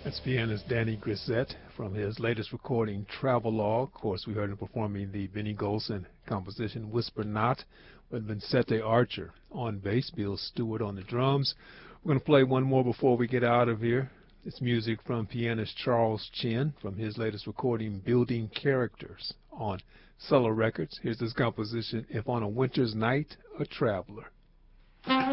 That's pianist Danny Grissett from his latest recording, Travelogue. Of course, we heard him performing the Benny Golson composition, Whisper Not, with Vincente Archer on bass, Bill Stewart on the drums. We're going to play one more before we get out of here. It's music from pianist Charles Chin from his latest recording, Building Characters, on Solo Records. Here's this composition, If on a Winter's Night, a Traveler.